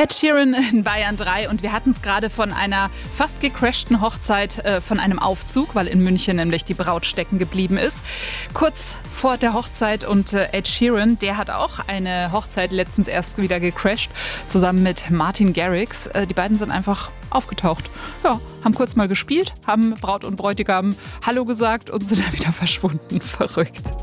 Ed Sheeran in Bayern 3 und wir hatten es gerade von einer fast gecrashten Hochzeit, von einem Aufzug, weil in München nämlich die Braut stecken geblieben ist. Kurz vor der Hochzeit und Ed Sheeran, der hat auch eine Hochzeit letztens erst wieder gecrasht, zusammen mit Martin Garrix. Die beiden sind einfach aufgetaucht. Ja, haben kurz mal gespielt, haben Braut und Bräutigam Hallo gesagt und sind dann wieder verschwunden. Verrückt.